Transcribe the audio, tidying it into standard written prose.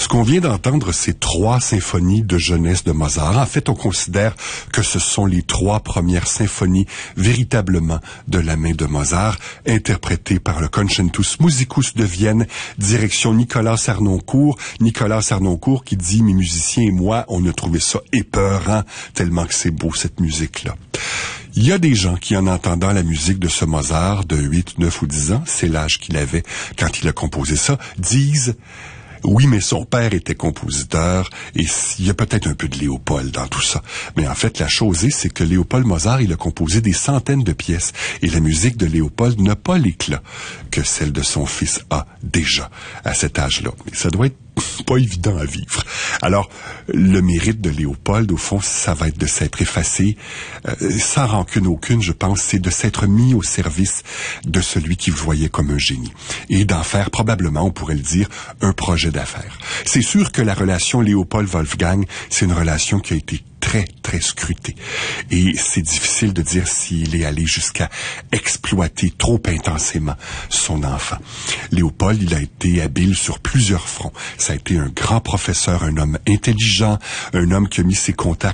Ce qu'on vient d'entendre, c'est 3 symphonies de jeunesse de Mozart. En fait, on considère que ce sont les 3 premières symphonies véritablement de la main de Mozart, interprétées par le Concertus Musicus de Vienne, direction Nicolas Harnoncourt. Nicolas Harnoncourt qui dit « Mes musiciens et moi, on a trouvé ça épeurant, tellement que c'est beau cette musique-là ». Il y a des gens qui, en entendant la musique de ce Mozart de 8, 9 ou 10 ans, c'est l'âge qu'il avait quand il a composé ça, disent « Oui, mais son père était compositeur et il y a peut-être un peu de Léopold dans tout ça. » Mais en fait, la chose est, c'est que Léopold Mozart, il a composé des centaines de pièces et la musique de Léopold n'a pas l'éclat que celle de son fils a déjà à cet âge-là. Et ça doit être pas évident à vivre. Alors, le mérite de Léopold, au fond, ça va être de s'être effacé, sans rancune aucune, je pense, c'est de s'être mis au service de celui qu'il voyait comme un génie. Et d'en faire, probablement, on pourrait le dire, un projet d'affaires. C'est sûr que la relation Léopold-Wolfgang, c'est une relation qui a été très, très scruté. Et c'est difficile de dire s'il est allé jusqu'à exploiter trop intensément son enfant. Léopold, il a été habile sur plusieurs fronts. Ça a été un grand professeur, un homme intelligent, un homme qui a mis ses contacts